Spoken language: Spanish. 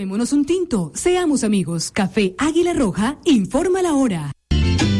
Tomémonos un tinto, seamos amigos. Café Águila Roja informa la hora.